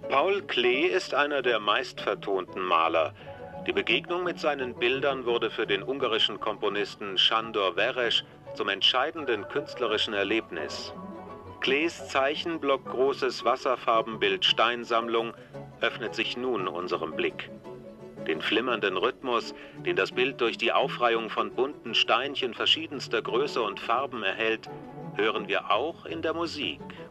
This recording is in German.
Paul Klee ist einer der meistvertonten Maler. Die Begegnung mit seinen Bildern wurde für den ungarischen Komponisten Sándor Veres zum entscheidenden künstlerischen Erlebnis. Klees zeichenblockgroßes Wasserfarbenbild Steinsammlung öffnet sich nun unserem Blick. Den flimmernden Rhythmus, den das Bild durch die Aufreihung von bunten Steinchen verschiedenster Größe und Farben erhält, hören wir auch in der Musik